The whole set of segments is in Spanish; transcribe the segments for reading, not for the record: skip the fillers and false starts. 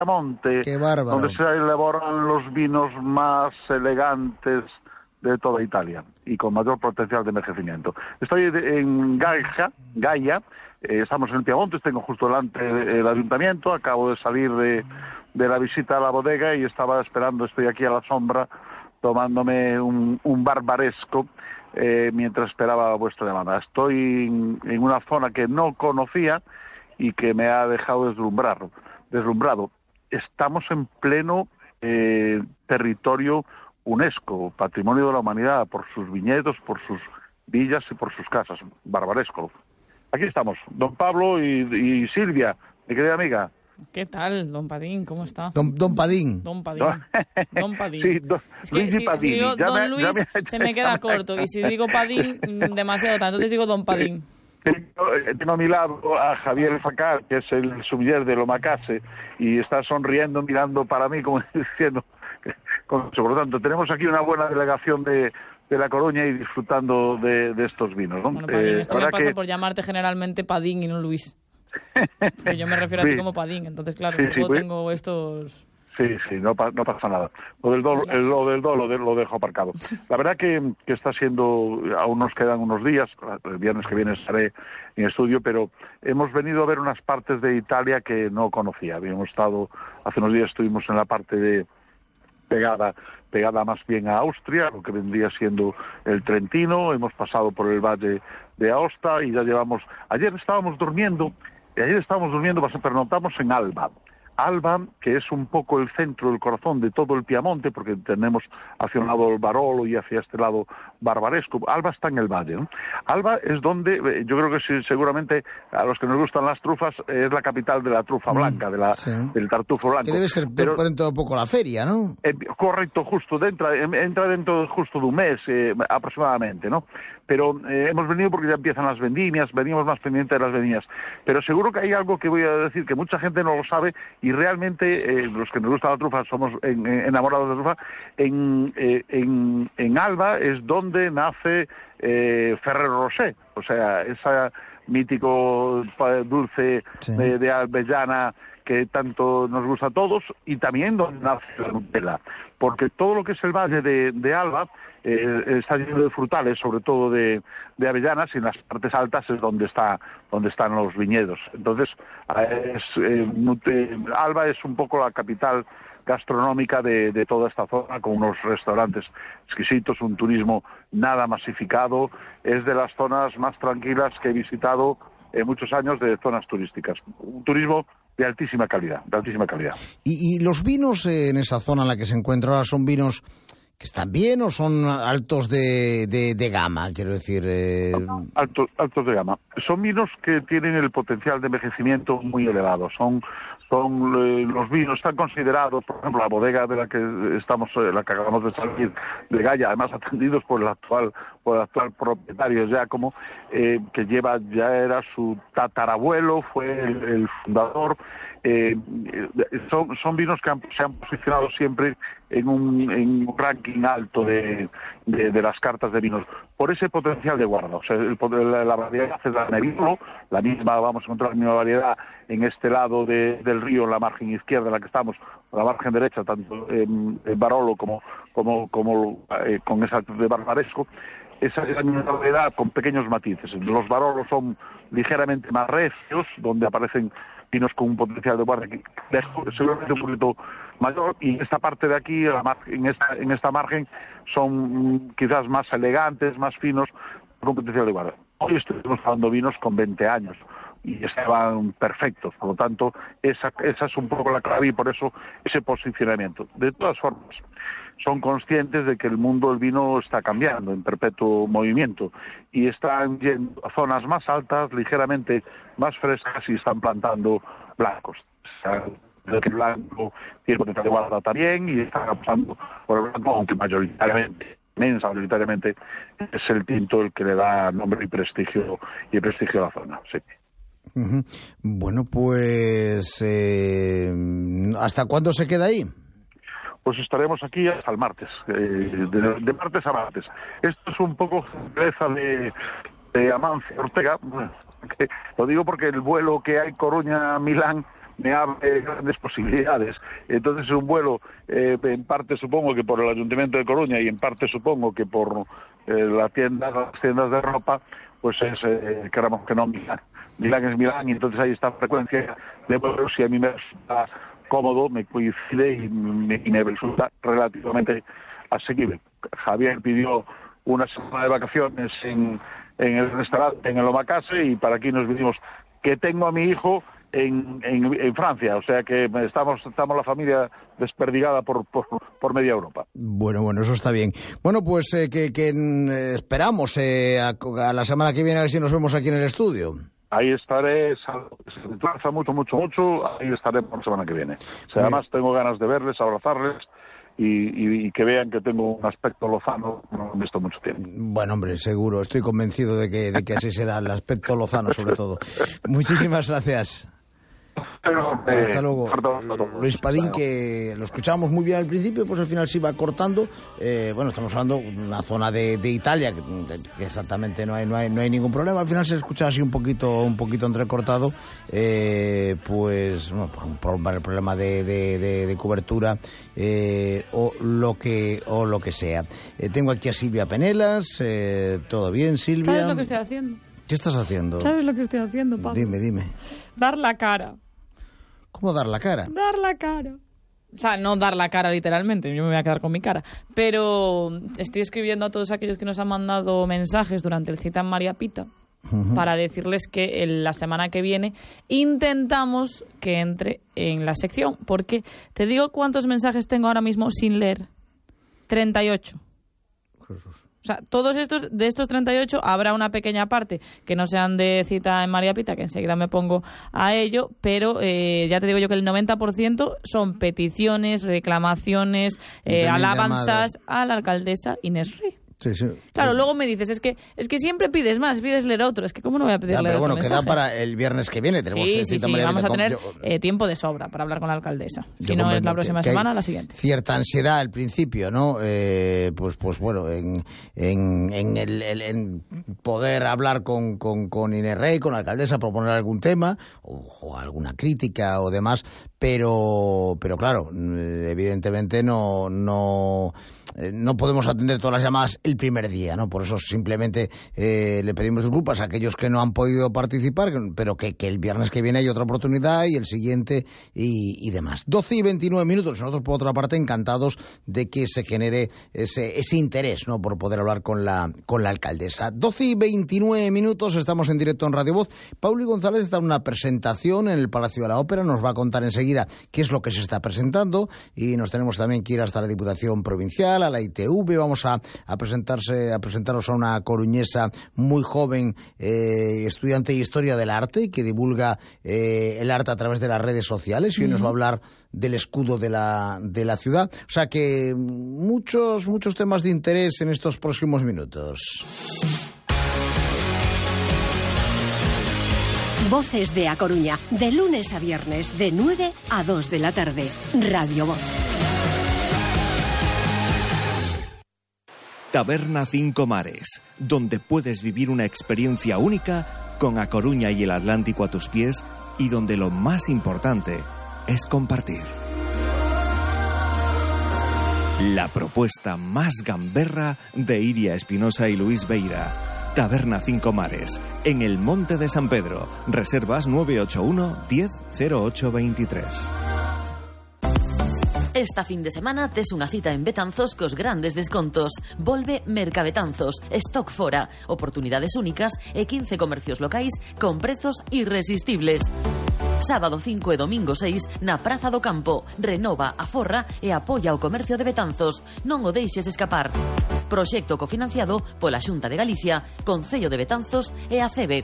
Piamonte, ¡Qué bárbaro! donde se elaboran los vinos más elegantes de toda Italia y con mayor potencial de envejecimiento. Estoy en Gaia, estamos en el Piamonte, tengo justo delante el ayuntamiento, acabo de salir de la visita a la bodega y estaba esperando, estoy aquí a la sombra, tomándome un barbaresco mientras esperaba vuestra llamada. Estoy en una zona que no conocía y que me ha dejado deslumbrado. Estamos en pleno territorio UNESCO, Patrimonio de la Humanidad, por sus viñedos, por sus villas y por sus casas. Barbaresco. Aquí estamos, don Pablo y Silvia, mi querida amiga. ¿Qué tal, don Padín? ¿Cómo está? Don Padín. Don Padín. Don Padín. Sí, es que si digo don Luis, se me queda corto. Y si digo Padín, demasiado tanto. Entonces digo don Padín. Tengo a mi lado a Javier Facar, que es el sumiller de Lomacase, y está sonriendo, mirando para mí, como diciendo... Por lo tanto, tenemos aquí una buena delegación de La Coruña y disfrutando de estos vinos, ¿no? Bueno, Padín, esto me pasa por llamarte generalmente Padín y no Luis. Porque yo me refiero a ti como Padín, entonces claro, luego tengo estos... Sí, no pasa nada. Lo del dolo lo dejo aparcado. La verdad que está siendo, aún nos quedan unos días, el viernes que viene estaré en estudio, pero hemos venido a ver unas partes de Italia que no conocía. Habíamos estado, hace unos días estuvimos en la parte de pegada más bien a Austria, lo que vendría siendo el Trentino, hemos pasado por el Valle de Aosta y ya llevamos... Ayer estábamos durmiendo, pernoctamos en Alba, que es un poco el centro, el corazón de todo el Piamonte, porque tenemos hacia un lado el Barolo y hacia este lado Barbaresco. Alba está en el valle, ¿no? Alba es donde, yo creo que sí, seguramente a los que nos gustan las trufas, es la capital de la trufa blanca, del tartufo blanco. Que debe ser dentro de un poco la feria, ¿no? Correcto, justo, entra dentro justo de un mes aproximadamente, ¿no? Pero hemos venido porque ya empiezan las vendimias, venimos más pendientes de las vendimias. Pero seguro que hay algo que voy a decir que mucha gente no lo sabe y realmente los que nos gusta la trufa somos enamorados de la trufa. En Alba es donde nace Ferrero Rocher, o sea, ese mítico dulce de avellana que tanto nos gusta a todos, y también donde nace la Nutella, porque todo lo que es el valle de Alba está lleno de frutales, sobre todo de avellanas, y en las partes altas es donde están los viñedos. Entonces, Alba es un poco la capital gastronómica de toda esta zona, con unos restaurantes exquisitos, un turismo nada masificado. Es de las zonas más tranquilas que he visitado en muchos años de zonas turísticas. Un turismo de altísima calidad. ¿Y los vinos en esa zona en la que se encuentra ahora son vinos que están bien o son altos de gama, quiero decir? Altos de gama. Son vinos que tienen el potencial de envejecimiento muy elevado. Los vinos están considerados, por ejemplo, la bodega de la que acabamos de salir de Gaia, además atendidos por el actual propietario Giacomo, que ya era su tatarabuelo, fue el fundador. Son vinos que se han posicionado siempre en un ranking alto de las cartas de vinos por ese potencial de guarda. O sea, la variedad es la Nebbiolo, vamos a encontrar la misma variedad en este lado del río, en la margen izquierda en la que estamos, o la margen derecha, tanto en Barolo como con esa de Barbaresco. Esa es la misma variedad con pequeños matices. Los Barolos son ligeramente más recios, donde aparecen vinos con un potencial de guarda seguramente un poquito mayor, y esta parte de aquí, en esta margen, son quizás más elegantes, más finos, con potencial de guarda. Hoy estamos hablando de vinos con 20 años y estaban perfectos, por lo tanto, esa es un poco la clave y por eso ese posicionamiento. De todas formas, son conscientes de que el mundo del vino está cambiando en perpetuo movimiento y están yendo a zonas más altas, ligeramente más frescas, y están plantando blancos. O sea, el blanco tiene potencial de guarda también y están apostando por el blanco, aunque mayoritariamente es el tinto el que le da nombre y prestigio a la zona. Sí. Uh-huh. Bueno, pues ¿hasta cuándo se queda ahí? Pues estaremos aquí hasta el martes, de martes a martes. Esto es un poco cerveza de Amancio Ortega, que lo digo porque el vuelo que hay Coruña-Milán me abre grandes posibilidades. Entonces un vuelo, en parte supongo que por el Ayuntamiento de Coruña y en parte supongo que por las tiendas de ropa, pues es, queramos que no, Milán es Milán, y entonces hay esta frecuencia de vuelos y a mí me resulta cómodo, me coincide y me resulta relativamente asequible. Javier pidió una semana de vacaciones en el restaurante, en el Omakase, y para aquí nos vinimos, que tengo a mi hijo en Francia, o sea que estamos la familia desperdigada por media Europa. Bueno, eso está bien. Bueno, pues que esperamos a la semana que viene a ver si nos vemos aquí en el estudio. Ahí estaré, se desplaza mucho, ahí estaré por la semana que viene. O sea, además tengo ganas de verles, abrazarles y que vean que tengo un aspecto lozano que no he visto mucho tiempo. Bueno, hombre, seguro, estoy convencido de que así será, el aspecto lozano sobre todo. Muchísimas gracias. Hasta luego. Luis Padín, que lo escuchábamos muy bien al principio, pues al final se iba cortando. Estamos hablando de una zona de Italia que exactamente no hay ningún problema. Al final se escucha así un poquito entrecortado, el problema de cobertura o lo que sea. Tengo aquí a Silvia Penelas. ¿Todo bien, Silvia? ¿Sabes lo que estoy haciendo? ¿Qué estás haciendo? ¿Sabes lo que estoy haciendo, Pablo? Dime. Dar la cara. ¿Cómo dar la cara? Dar la cara. O sea, no dar la cara literalmente, yo me voy a quedar con mi cara. Pero estoy escribiendo a todos aquellos que nos han mandado mensajes durante el Cita en María Pita para decirles que la semana que viene intentamos que entre en la sección. Porque te digo cuántos mensajes tengo ahora mismo sin leer. 38. Jesús. O sea, de estos 38 habrá una pequeña parte que no sean de Cita en María Pita, que enseguida me pongo a ello, pero ya te digo yo que el 90% son peticiones, reclamaciones, alabanzas a la alcaldesa Inés Rey. Sí. Claro, luego me dices, es que siempre pides más, pides leer otro. Es que ¿cómo no voy a pedir leer otro mensaje? Queda para el viernes que viene. Tenemos sí, vamos a tener tiempo de sobra para hablar con la alcaldesa. Si no es la próxima semana, la siguiente. Cierta ansiedad al principio, ¿no? Pues bueno, en poder hablar con Inés Rey, con la alcaldesa, proponer algún tema o alguna crítica o demás, pero claro, evidentemente no podemos atender todas las llamadas el primer día, ¿no? Por eso simplemente le pedimos disculpas a aquellos que no han podido participar, pero que el viernes que viene hay otra oportunidad y el siguiente y demás. 12:29. Nosotros, por otra parte, encantados de que se genere ese interés, ¿no? Por poder hablar con la alcaldesa. 12:29, estamos en directo en Radio Voz. Pauli González está en una presentación en el Palacio de la Ópera, nos va a contar enseguida qué es lo que se está presentando y nos tenemos también que ir hasta la Diputación Provincial, a la ITV. Vamos a presentaros a una coruñesa muy joven, estudiante de Historia del Arte, que divulga el arte a través de las redes sociales, y hoy nos va a hablar del escudo de la ciudad. O sea que muchos temas de interés en estos próximos minutos. Voces de A Coruña, de lunes a viernes, de 9 a 2 de la tarde. Radio Voz. Taberna Cinco Mares, donde puedes vivir una experiencia única con A Coruña y el Atlántico a tus pies, y donde lo más importante es compartir. La propuesta más gamberra de Iria Espinosa y Luis Beira. Taberna Cinco Mares, en el Monte de San Pedro. Reservas 981 10 08 23. Esta fin de semana tes unha cita en Betanzos cos grandes descontos. Volve Mercabetanzos, stock fora, oportunidades únicas e 15 comercios locais con prezos irresistibles. Sábado 5 e domingo 6 na Praza do Campo. Renova, aforra e apoia o comercio de Betanzos. Non o deixes escapar. Proxecto cofinanciado pola Xunta de Galicia, Concello de Betanzos e a CEBE.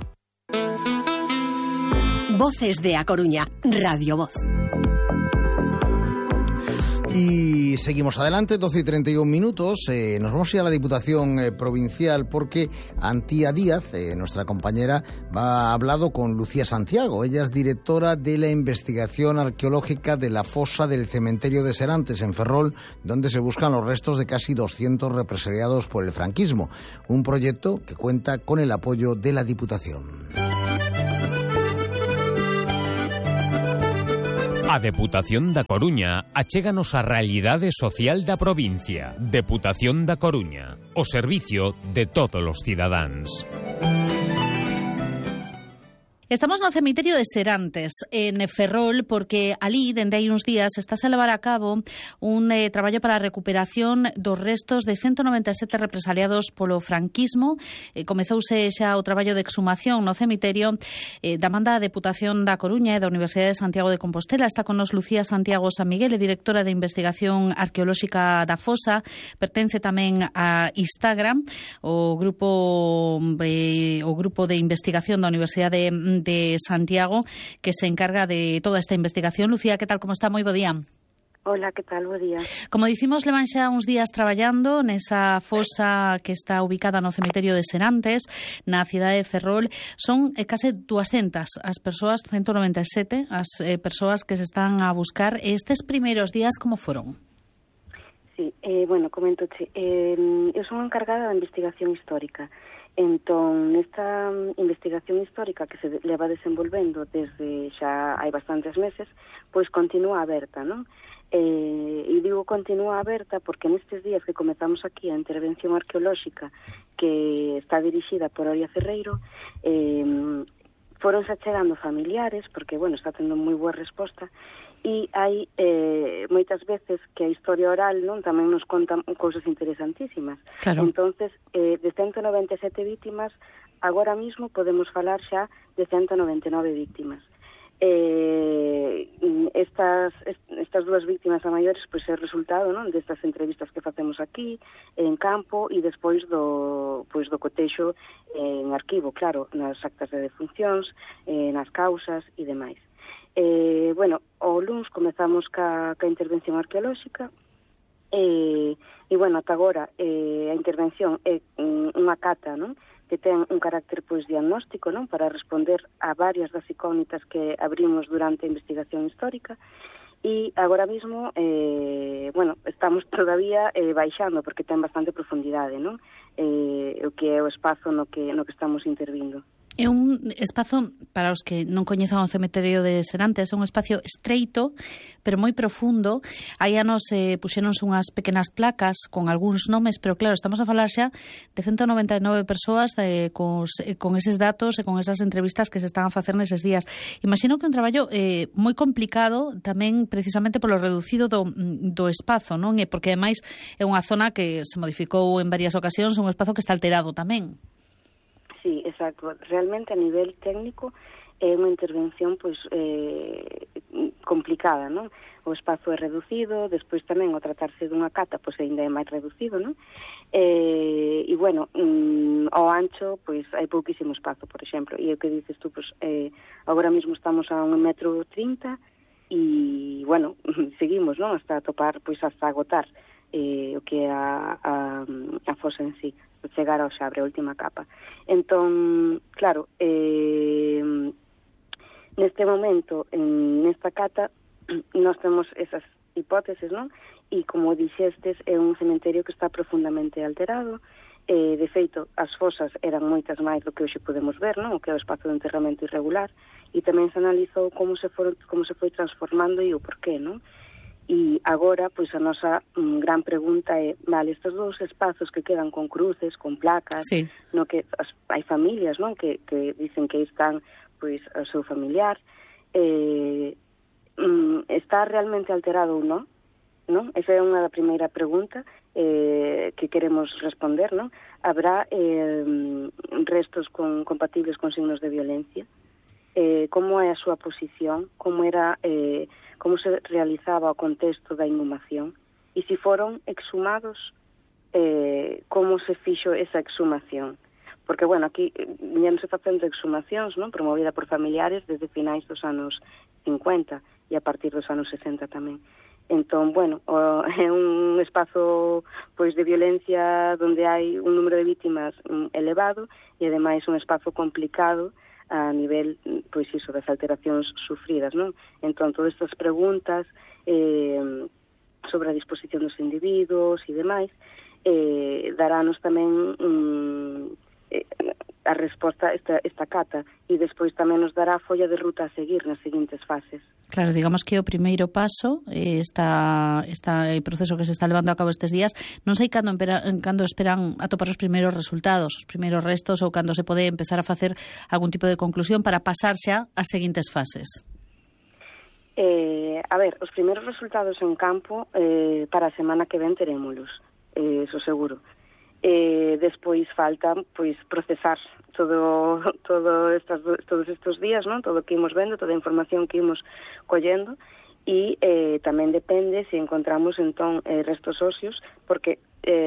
Voces de A Coruña, Radio Voz. Y seguimos adelante, 12:31. Nos vamos a ir a la Diputación Provincial porque Antía Díaz, nuestra compañera, ha hablado con Lucía Santiago. Ella es directora de la investigación arqueológica de la fosa del cementerio de Serantes, en Ferrol, donde se buscan los restos de casi 200 represaliados por el franquismo. Un proyecto que cuenta con el apoyo de la Diputación. A Deputación da Coruña achéganos a realidade social da provincia. Deputación da Coruña, o servicio de todos os cidadáns. Estamos no cemiterio de Serantes, en Ferrol, porque ali, dende hai uns días, estáse a levar a cabo un traballo para a recuperación dos restos de 197 represaliados polo franquismo. Comezouse xa o traballo de exhumación no cemiterio da man da Deputación da Coruña e da Universidade de Santiago de Compostela. Está con nos Lucía Santiago San Miguel, directora de Investigación Arqueolóxica da Fosa. Pertence tamén a Instagram, o grupo de investigación da Universidade de Santiago, que se encarga de toda esta investigación. Lucía, que tal, como está? Moi bo día. Hola, que tal? Bo día. Como dicimos, levan xa uns días traballando nesa fosa que está ubicada no cemiterio de Serantes, na cidade de Ferrol. Son case 200 as persoas, 197 as persoas que se están a buscar. Estes primeiros días, como foron? Sí, bueno, coméntoche. Eu son encargada da investigación histórica. Entón, nesta investigación histórica que se leva desenvolvendo desde xa hai bastantes meses, pois continúa aberta, non? E digo continúa aberta porque nestes días que comezamos aquí a intervención arqueolóxica que está dirixida por Oria Ferreiro, foronse chegando familiares, porque, bueno, está tendo moi boa resposta, e hai moitas veces que a historia oral non tamén nos conta cousas interesantísimas. Claro. Entonces, de 197 vítimas, agora mismo podemos falar xa de 199 vítimas. Estas dúas vítimas a maiores pois é resultado, non, destas entrevistas que facemos aquí en campo e despois do cotexo en arquivo, claro, nas actas de defuncións, nas causas e demais. Bueno, o luns comezamos ca intervención arqueolóxica e bueno, ata agora a intervención é unha cata, non? Que ten un carácter pois diagnóstico, non? Para responder a varias das incógnitas que abrimos durante a investigación histórica. E agora mesmo, bueno, estamos todavía baixando porque ten bastante profundidade, non? O que é o espazo no que estamos intervindo. É un espazo, para os que non coñezan o cemiterio de Serantes, é un espacio estreito, pero moi profundo. Aí anos puxéronse unhas pequenas placas con algúns nomes, pero claro, estamos a falar xa de 199 persoas con eses datos e con esas entrevistas que se están a facer neses días. Imagino que un traballo moi complicado, tamén precisamente polo reducido do espazo, non? Porque ademais é unha zona que se modificou en varias ocasións, un espazo que está alterado tamén. Sí, exacto. Realmente a nivel técnico é unha intervención pois complicada, non? O espazo é reducido, despois tamén ao tratarse dunha cata pois ainda é máis reducido, non? E bueno, ao ancho pois hai pouquísimo espazo, por exemplo, e o que dices tú, pois agora mesmo estamos a 1,30 metro e bueno, seguimos, non? Hasta topar, pois hasta agotar o que é a fosa en sí, chegar ao xabre, a última capa. Entón, claro, neste momento, nesta cata, nós temos esas hipóteses, non? E como dixestes, é un cementerio que está profundamente alterado. De feito, as fosas eran moitas máis do que hoxe podemos ver, non? O que é o espazo de enterramento irregular, e tamén se analizou como se foi transformando e o porqué, non? E agora, pois, a nosa gran pregunta é, vale, estes dous espazos que quedan con cruces, con placas, sí, no que hai familias, non, que dicen que están, pois, ao seu familiar, está realmente alterado ou non? Non? Esa é unha da primeira pregunta que queremos responder, non? Habrá restos compatibles con signos de violencia? Como é a súa posición? Como se realizaba o contexto da inhumación? E se foron exhumados, como se fixo esa exhumación? Porque, bueno, aquí non se facendo exhumacións, non? Promovida por familiares desde finais dos anos 50 e a partir dos anos 60 tamén. Entón, bueno, é un espazo pois de violencia onde hai un número de vítimas elevado e ademais un espazo complicado a nivel, pois iso, das alteracións sufridas, non? Entón, todas estas preguntas sobre a disposición dos individuos e demais darános tamén a resposta esta cata, e despois tamén nos dará a folla de ruta a seguir nas seguintes fases. Claro, digamos que o primeiro paso está o proceso que se está levando a cabo estes días. Non sei cando esperan atopar os primeiros resultados, os primeiros restos, ou cando se pode empezar a facer algún tipo de conclusión para pasar xa ás seguintes fases. A ver, os primeiros resultados en campo para a semana que ven terémolos, eso seguro. Despois falta pois procesar todos estes días, non? Todo o que imos vendo, toda a información que imos collendo, e tamén depende se encontramos entón restos óseos, porque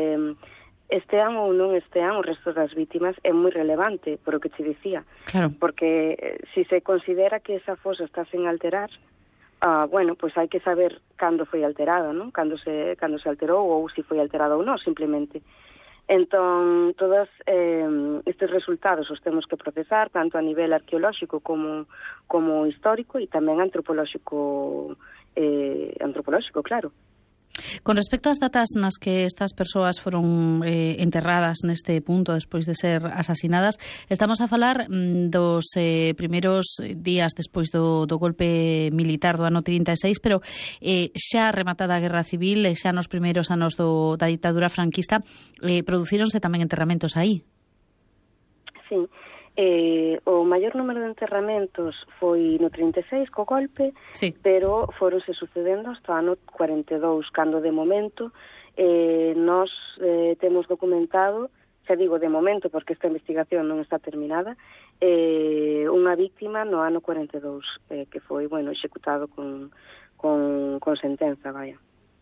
estean ou non estean os restos das vítimas é moi relevante, por o que te dicía. Claro. Porque se se considera que esa fosa está sen alterar, bueno, pois hai que saber cando foi alterada, non? Cando se alterou ou se foi alterada ou non, simplemente. Entón, todos estes resultados os temos que procesar tanto a nivel arqueolóxico como histórico e tamén antropolóxico, claro. Con respecto ás datas nas que estas persoas foron enterradas neste punto despois de ser asasinadas, estamos a falar dos primeiros días despois do golpe militar do ano 36, pero xa rematada a Guerra Civil, xa nos primeiros anos da ditadura franquista, producíronse tamén enterramentos aí. Sí. O maior número de enterramentos foi no 36 co golpe, sí, pero foronse sucedendo hasta o ano 42, cando de momento nós temos documentado, xa digo de momento porque esta investigación non está terminada, unha víctima no ano 42 que foi, bueno, executado con sentenza, vaya.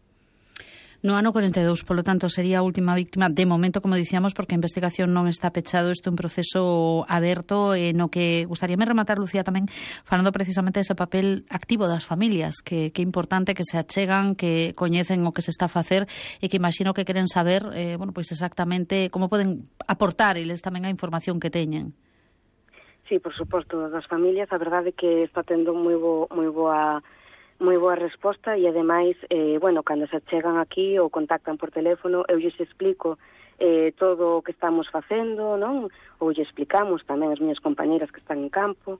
No ano 42, polo tanto, sería a última víctima de momento, como dicíamos, porque a investigación non está pechado, isto é un proceso aberto, no que gustaríame rematar, Lucía, tamén falando precisamente dese papel activo das familias, que é importante que se achegan, que coñecen o que se está a facer e que imagino que queren saber, bueno, pois exactamente como poden aportar eles tamén a información que teñen. Sí, por suposto, das familias, a verdade que está tendo moi boa resposta e, ademais, bueno, cando se chegan aquí ou contactan por teléfono, eu lles explico todo o que estamos facendo, non? Ou lles explicamos tamén as miñas compañeras que están en campo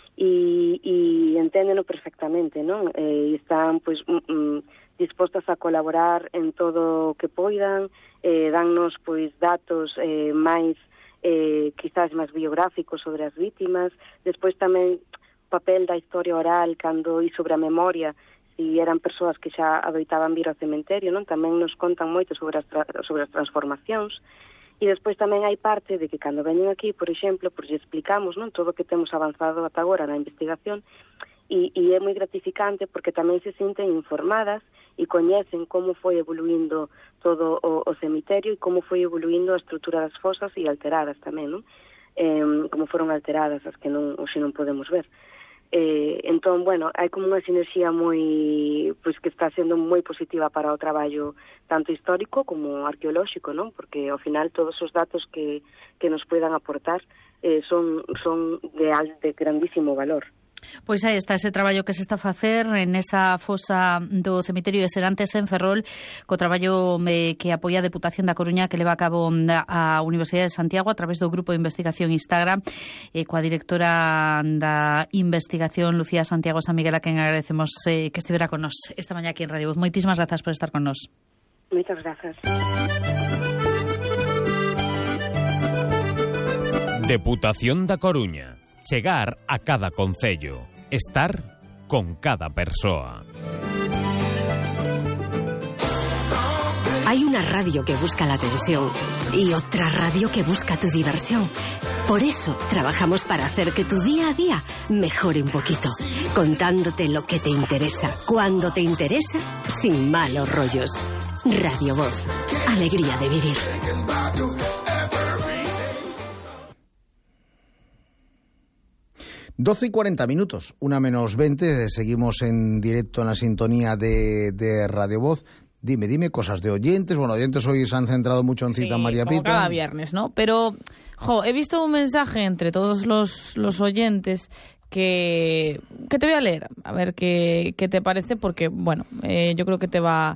e enténdeno perfectamente, non? E están, pois, dispostas a colaborar en todo o que poidan, dannos, pois, datos máis, quizás máis biográficos sobre as vítimas, despois tamén papel da historia oral cando e sobre a memoria, se eran persoas que xa adoitaban vir ao cementerio, non? Tamén nos contan moito sobre as transformacións. E despois tamén hai parte de que cando veñen aquí, por exemplo, lle explicamos, non, todo o que temos avanzado ata agora na investigación, e é moi gratificante porque tamén se sinten informadas e coñecen como foi evoluindo todo o cemiterio e como foi evoluindo a estrutura das fosas e alteradas tamén, non? Como foron alteradas as que hoxe non podemos ver. Entón, bueno, hai como unha sinerxía moi, pois que está sendo moi positiva para o traballo tanto histórico como arqueolóxico, non? Porque ao final todos os datos que nos puedan aportar son de grandísimo valor. Pois aí está ese traballo que se está a facer en esa fosa do cemiterio de Serantes en Ferrol, co traballo que apoia a Deputación da Coruña que leva a cabo a Universidade de Santiago a través do grupo de investigación Instagram, coa directora da investigación Lucía Santiago San Miguel, a quen agradecemos que estivera con nos esta mañá aquí en Radio Voz. Moitísimas grazas por estar con nos. Moitas grazas. Deputación da Coruña. Chegar a cada concello. Estar con cada persoa. Hay una radio que busca la atención y otra radio que busca tu diversión. Por eso trabajamos para hacer que tu día a día mejore un poquito, contándote lo que te interesa, cuando te interesa, sin malos rollos. Radio Voz. Alegría de vivir. 12:40, 1:20, seguimos en directo en la sintonía de Radio Voz. Dime cosas de oyentes. Bueno, oyentes hoy se han centrado mucho en Cita María Pita. Cada viernes, ¿no? Pero, he visto un mensaje entre todos los oyentes que te voy a leer, a ver qué te parece, porque, bueno, yo creo que te va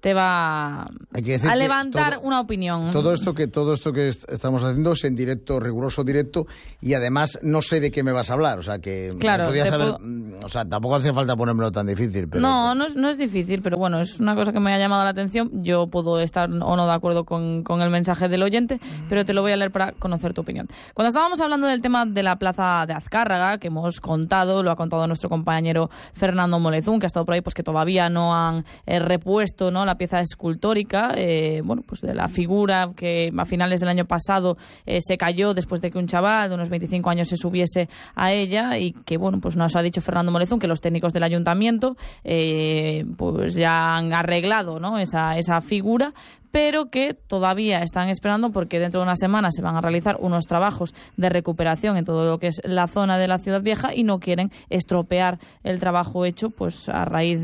a levantar una opinión. Todo esto que estamos haciendo es en directo, riguroso directo, y además no sé de qué me vas a hablar, o sea que claro, podía saber, o sea, tampoco hace falta ponérmelo tan difícil. Pero no es difícil, pero bueno, es una cosa que me ha llamado la atención. Yo puedo estar o no de acuerdo con el mensaje del oyente, pero te lo voy a leer para conocer tu opinión. Cuando estábamos hablando del tema de la plaza de Azcárraga, que hemos contado, lo ha contado nuestro compañero Fernando Molezún, que ha estado por ahí, pues que todavía no han repuesto, ¿no?, la pieza escultórica, bueno, pues de la figura que a finales del año pasado se cayó después de que un chaval de unos 25 años se subiese a ella, y que, bueno, pues nos ha dicho Fernando Molezún que los técnicos del ayuntamiento pues ya han arreglado, ¿no?, esa figura, pero que todavía están esperando porque dentro de una semana se van a realizar unos trabajos de recuperación en todo lo que es la zona de la Ciudad Vieja y no quieren estropear el trabajo hecho pues a raíz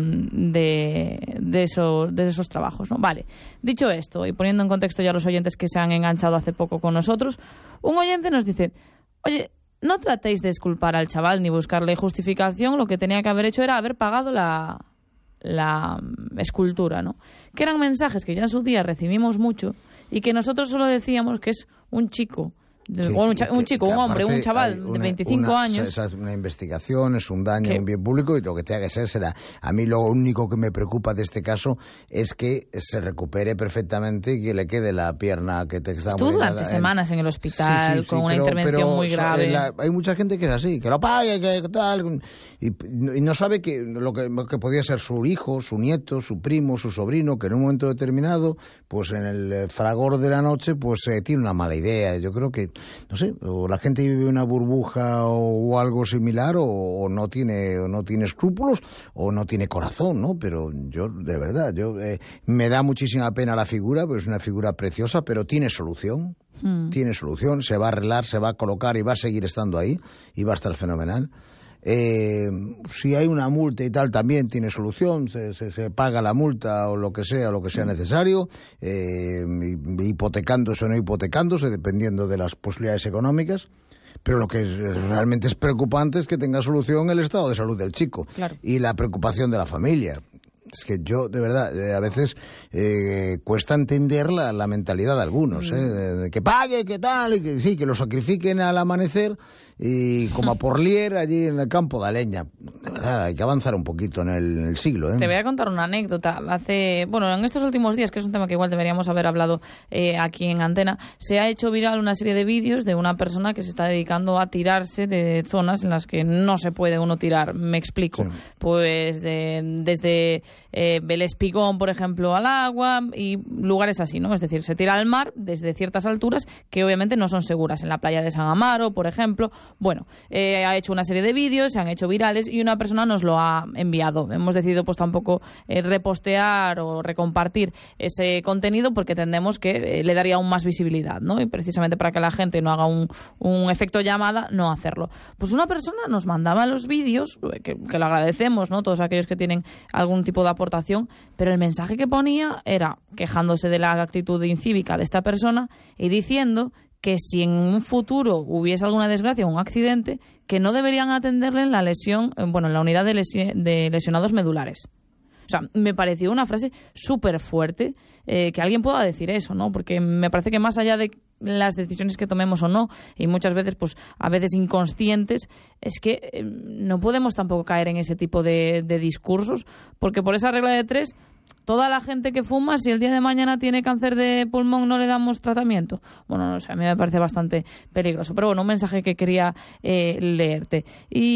de esos trabajos, ¿no? Vale, dicho esto y poniendo en contexto ya a los oyentes que se han enganchado hace poco con nosotros, un oyente nos dice: oye, no tratéis de exculpar al chaval ni buscarle justificación, lo que tenía que haber hecho era haber pagado la escultura, ¿no? Que eran mensajes que ya en su día recibimos mucho y que nosotros solo decíamos que es un chico, un hombre, un chaval de 25 años. Es una investigación, es un daño a un bien público y lo que tenga que ser será. A mí lo único que me preocupa de este caso es que se recupere perfectamente y que le quede la pierna que te está Estuvo durante semanas en el hospital con una intervención muy grave. Hay mucha gente que es así, que lo pague, que tal, y no sabe que lo que podía ser su hijo, su nieto, su primo, su sobrino, que en un momento determinado, pues en el fragor de la noche, pues tiene una mala idea. Yo creo que, no sé, o la gente vive una burbuja o algo similar, o no tiene escrúpulos, o no tiene corazón, ¿no? Pero yo, de verdad, me da muchísima pena la figura, pues es una figura preciosa, pero tiene solución. Tiene solución, se va a arreglar, se va a colocar y va a seguir estando ahí, y va a estar fenomenal. Si hay una multa y tal, también tiene solución, se paga la multa o lo que sea necesario, hipotecándose o no hipotecándose, dependiendo de las posibilidades económicas. Pero lo que realmente es preocupante es que tenga solución el estado de salud del chico, claro, y la preocupación de la familia. Es que yo, de verdad, a veces cuesta entender la mentalidad de algunos, que pague, que tal, y que sí, que lo sacrifiquen al amanecer y como a Porlier allí en el campo de leña. De verdad, hay que avanzar un poquito en el siglo. Te voy a contar una anécdota. En estos últimos días, que es un tema que igual deberíamos haber hablado aquí en Antena, se ha hecho viral una serie de vídeos de una persona que se está dedicando a tirarse de zonas en las que no se puede uno tirar. Me explico. Sí. Pues desde el Espigón, por ejemplo, al agua y lugares así, ¿no? Es decir, se tira al mar desde ciertas alturas que obviamente no son seguras. En la playa de San Amaro, por ejemplo. Bueno, ha hecho una serie de vídeos, se han hecho virales y una persona nos lo ha enviado. Hemos decidido pues tampoco repostear o recompartir ese contenido porque entendemos que le daría aún más visibilidad, ¿no? Y precisamente para que la gente no haga un efecto llamada, no hacerlo. Pues una persona nos mandaba los vídeos, que lo agradecemos, ¿no? Todos aquellos que tienen algún tipo de aportación, pero el mensaje que ponía era quejándose de la actitud incívica de esta persona y diciendo que si en un futuro hubiese alguna desgracia o un accidente, que no deberían atenderle en la lesión, en la unidad de lesionados medulares. O sea, me pareció una frase súper fuerte que alguien pueda decir eso, ¿no? Porque me parece que más allá de las decisiones que tomemos o no, y muchas veces, pues a veces inconscientes, es que no podemos tampoco caer en ese tipo de discursos, porque por esa regla de 3, toda la gente que fuma, si el día de mañana tiene cáncer de pulmón, no le damos tratamiento. Bueno, no sé, a mí me parece bastante peligroso. Pero bueno, un mensaje que quería leerte.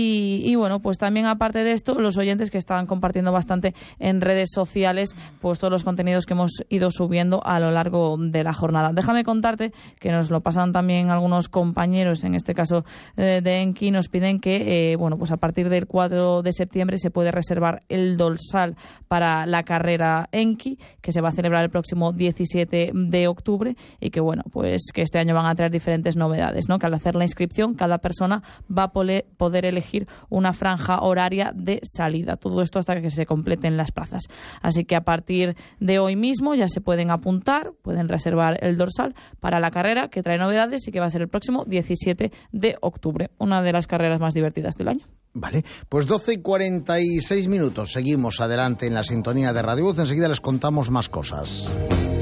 Y bueno, pues también aparte de esto, los oyentes que estaban compartiendo bastante en redes sociales, pues todos los contenidos que hemos ido subiendo a lo largo de la jornada. Déjame contarte que nos lo pasan también algunos compañeros, en este caso de Enki, nos piden que, pues a partir del 4 de septiembre se puede reservar el dorsal para la carrera carrera Enki, que se va a celebrar el próximo 17 de octubre y que, bueno, pues que este año van a traer diferentes novedades, ¿no? Que al hacer la inscripción cada persona va a poder elegir una franja horaria de salida. Todo esto hasta que se completen las plazas. Así que a partir de hoy mismo ya se pueden apuntar, pueden reservar el dorsal para la carrera que trae novedades y que va a ser el próximo 17 de octubre. Una de las carreras más divertidas del año. Vale, pues 12:46 minutos. Seguimos adelante en la sintonía de Radio Voz. Enseguida les contamos más cosas.